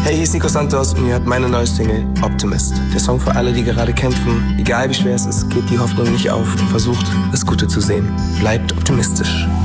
Hey, hier ist Nico Santos und ihr hört meine neue Single Optimist. Der Song für alle, die gerade kämpfen. Egal wie schwer es ist, gebt die Hoffnung nicht auf und versucht, das Gute zu sehen. Bleibt optimistisch.